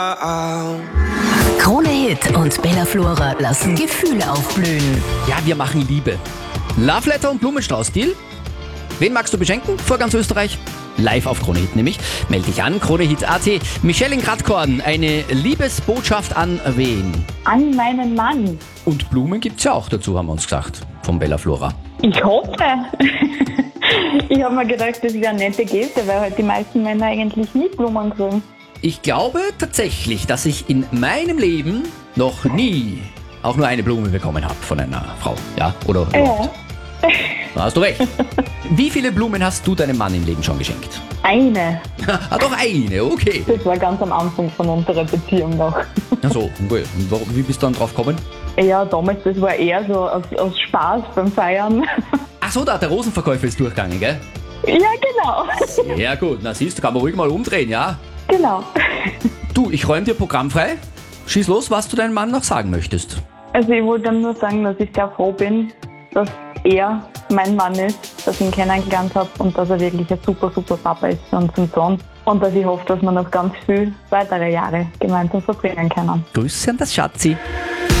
Krone Hit und Bella Flora lassen Gefühle aufblühen. Ja, wir machen Liebe. Love Letter und Blumenstrauß-Deal. Wen magst du beschenken vor ganz Österreich? Live auf Krone Hit nämlich. Meld dich an, KroneHit.at. Michelle in Gradkorn, eine Liebesbotschaft an wen? An meinen Mann. Und Blumen gibt's ja auch dazu, haben wir uns gesagt, von Bella Flora. Ich hoffe. Ich habe mir gedacht, das wäre eine nette Geste, weil halt die meisten Männer eigentlich nie Blumen kriegen. Ich glaube tatsächlich, dass ich in meinem Leben noch nie auch nur eine Blume bekommen habe von einer Frau. Ja, oder überhaupt? Da hast du recht. Wie viele Blumen hast du deinem Mann im Leben schon geschenkt? Eine. Doch eine, okay. Das war ganz am Anfang von unserer Beziehung noch. Ach so, okay. Und wie bist du dann drauf gekommen? Ja, damals, das war eher so aus Spaß beim Feiern. Ach so, der Rosenverkäufer ist durchgegangen, gell? Ja, genau. Sehr gut. Na siehst du, kann man ruhig mal umdrehen, ja? Genau. Du, ich räume dir Programm frei. Schieß los, was du deinem Mann noch sagen möchtest. Also ich wollte nur sagen, dass ich sehr froh bin, dass er mein Mann ist, dass ich ihn kennengelernt habe und dass er wirklich ein super, super Papa ist für unseren Sohn. Und dass ich hoffe, dass wir noch ganz viele weitere Jahre gemeinsam verbringen können. Grüße an das Schatzi.